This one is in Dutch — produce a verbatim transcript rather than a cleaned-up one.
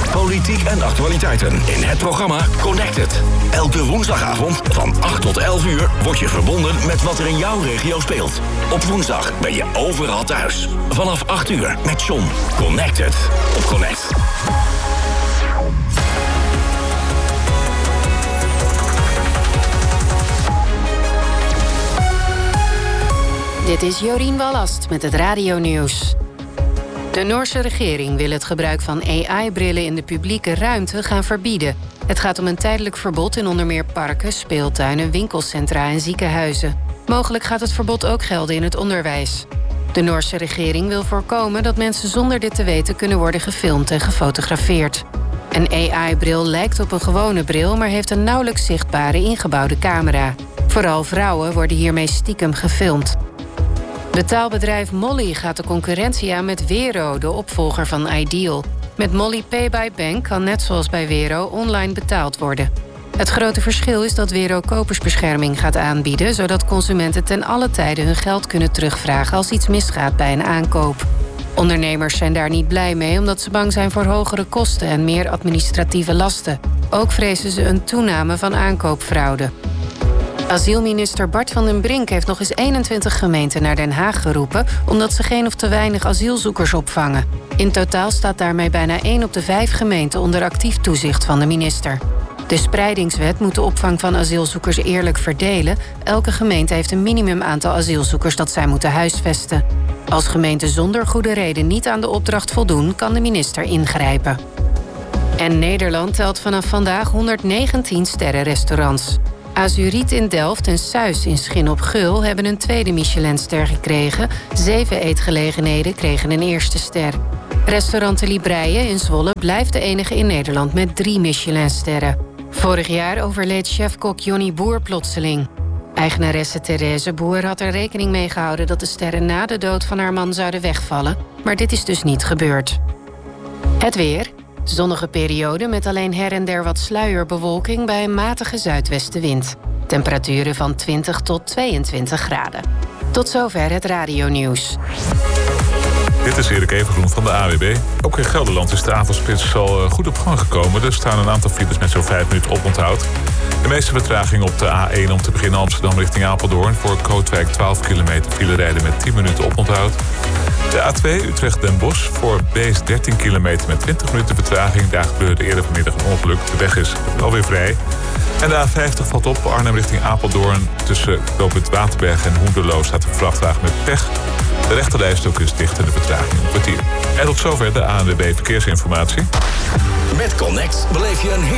politiek en actualiteiten in het programma Connected. Elke woensdagavond van acht tot elf uur word je verbonden met wat er in jouw regio speelt. Op woensdag ben je overal thuis. Vanaf acht uur met John. Connected op Connect. Dit is Jorien Wallast met het radionieuws. De Noorse regering wil het gebruik van A I-brillen in de publieke ruimte gaan verbieden. Het gaat om een tijdelijk verbod in onder meer parken, speeltuinen, winkelcentra en ziekenhuizen. Mogelijk gaat het verbod ook gelden in het onderwijs. De Noorse regering wil voorkomen dat mensen zonder dit te weten kunnen worden gefilmd en gefotografeerd. Een A I-bril lijkt op een gewone bril, maar heeft een nauwelijks zichtbare ingebouwde camera. Vooral vrouwen worden hiermee stiekem gefilmd. Betaalbedrijf Molly gaat de concurrentie aan met Wero, de opvolger van Ideal. Met Molly Pay by Bank kan net zoals bij Wero online betaald worden. Het grote verschil is dat Wero kopersbescherming gaat aanbieden, zodat consumenten ten alle tijde hun geld kunnen terugvragen als iets misgaat bij een aankoop. Ondernemers zijn daar niet blij mee omdat ze bang zijn voor hogere kosten en meer administratieve lasten. Ook vrezen ze een toename van aankoopfraude. Asielminister Bart van den Brink heeft nog eens eenentwintig gemeenten naar Den Haag geroepen omdat ze geen of te weinig asielzoekers opvangen. In totaal staat daarmee bijna één op de vijf gemeenten onder actief toezicht van de minister. De spreidingswet moet de opvang van asielzoekers eerlijk verdelen. Elke gemeente heeft een minimum aantal asielzoekers dat zij moeten huisvesten. Als gemeenten zonder goede reden niet aan de opdracht voldoen, kan de minister ingrijpen. En Nederland telt vanaf vandaag honderdnegentien sterrenrestaurants. Azuriet in Delft en Suis in Schin op Geul hebben een tweede Michelinster gekregen. Zeven eetgelegenheden kregen een eerste ster. Restaurant de Libreien in Zwolle blijft de enige in Nederland met drie Michelinsterren. Vorig jaar overleed chefkok Johnny Boer plotseling. Eigenaresse Therese Boer had er rekening mee gehouden dat de sterren na de dood van haar man zouden wegvallen. Maar dit is dus niet gebeurd. Het weer. Zonnige periode met alleen her en der wat sluierbewolking bij een matige zuidwestenwind. Temperaturen van twintig tot tweeëntwintig graden. Tot zover het radionieuws. Dit is Erik Evengroen van de A W B. Ook in Gelderland is de avondspits al goed op gang gekomen. Er staan een aantal files met zo'n vijf minuten oponthoud. De meeste vertraging op de A één om te beginnen Amsterdam richting Apeldoorn. Voor Kootwijk twaalf kilometer file rijden met tien minuten oponthoud. De A twee Utrecht-Den Bosch voor Beest dertien kilometer met twintig minuten vertraging. Daar gebeurde eerder vanmiddag een ongeluk. De weg is alweer vrij. En de A vijftig valt op Arnhem richting Apeldoorn. Tussen knooppunt Waterberg en Hoenderloo staat een vrachtwagen met pech. De rechterrijstok is dicht en de vertraging een kwartier. En tot zover de A N W B Verkeersinformatie. Met Connect beleef je een